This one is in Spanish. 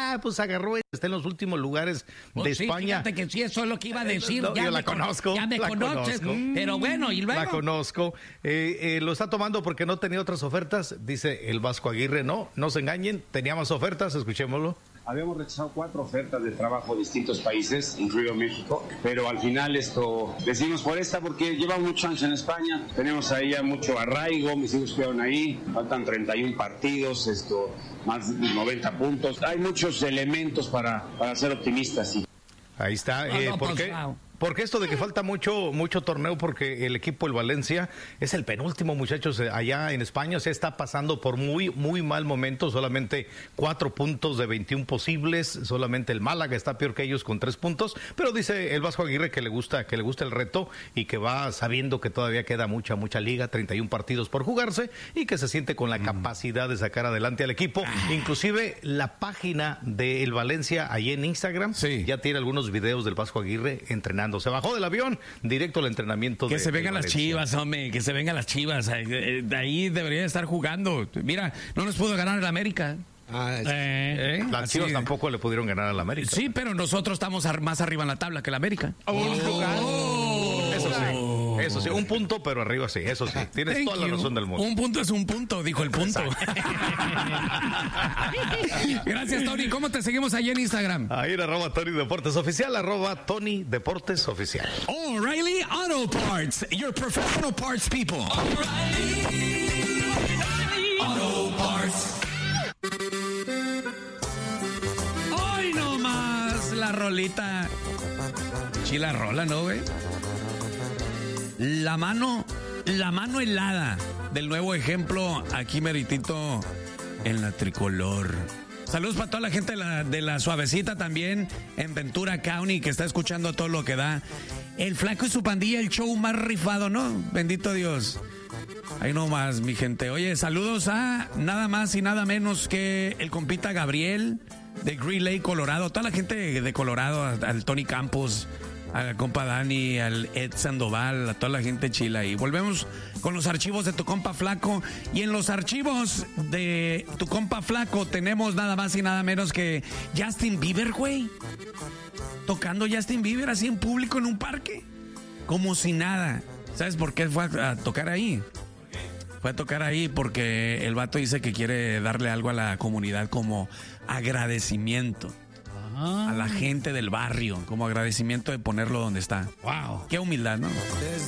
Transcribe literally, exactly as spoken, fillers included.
ah, pues agarró, está en los últimos lugares pues de sí, España. Fíjate que sí, eso es lo que iba a decir. No, ya yo me la conozco. Ya me la conoces, conozco. pero bueno, y luego. La conozco. Eh, eh, lo está tomando porque no tenía otras ofertas, dice el Vasco Aguirre. No, no se engañen, tenía más ofertas, escuchémoslo. Habíamos rechazado cuatro ofertas de trabajo de distintos países, incluido México, pero al final esto decidimos por esta porque llevamos muchos años en España, tenemos ahí ya mucho arraigo, mis hijos quedaron ahí, faltan treinta y uno partidos, esto, más de noventa puntos, hay muchos elementos para, para ser optimistas. Sí. Ahí está, No, eh, no, ¿por pues, qué? wow. Porque esto de que falta mucho mucho torneo porque el equipo el Valencia es el penúltimo, muchachos, allá en España se está pasando por muy muy mal momento, solamente cuatro puntos de veintiún posibles, solamente el Málaga está peor que ellos con tres puntos, pero dice el Vasco Aguirre que le gusta que le gusta el reto y que va sabiendo que todavía queda mucha mucha liga, treinta y uno partidos por jugarse y que se siente con la mm. capacidad de sacar adelante al equipo, ah. inclusive la página del Valencia ahí en Instagram sí. ya tiene algunos videos del Vasco Aguirre entrenando. Se bajó del avión, directo al entrenamiento. Que de, se vengan de las Chivas, hombre, que se vengan las Chivas. De ahí debería estar jugando. Mira, no nos pudo ganar el América. Ah, eh, ¿eh? Las Chivas tampoco le pudieron ganar al América. Sí, pero nosotros estamos más arriba en la tabla que el América. Oh, oh, eso sí, eso sí, un punto, pero arriba sí, eso sí. Tienes Thank toda you. la razón del mundo. Un punto es un punto, dijo el punto. Gracias, Tony. ¿Cómo te seguimos ahí en Instagram? Ahí en arroba Tony Deportes Oficial, arroba Tony Deportes Oficial. O'Reilly Auto Parts, your professional parts people. O'Reilly Auto Parts. Hoy nomás la rolita. Chila rola, ¿no, güey? La mano, la mano helada del nuevo ejemplo aquí meritito en la tricolor. Saludos para toda la gente de la, de la Suavecita también en Ventura County que está escuchando todo lo que da. El Flaco y su pandilla, el show más rifado, ¿no? Bendito Dios. Ahí nomás, mi gente. Oye, saludos a nada más y nada menos que el compita Gabriel de Green Lake, Colorado. Toda la gente de Colorado, al Tony Campos, al compa Dani, al Ed Sandoval, a toda la gente chila. Y volvemos con los archivos de tu compa Flaco. Y en los archivos de tu compa Flaco tenemos nada más y nada menos que Justin Bieber, güey. Tocando Justin Bieber así en público en un parque. Como si nada. ¿Sabes por qué fue a, a tocar ahí? Fue a tocar ahí porque el vato dice que quiere darle algo a la comunidad como agradecimiento. A la gente del barrio, como agradecimiento de ponerlo donde está. Wow. Qué humildad, ¿no?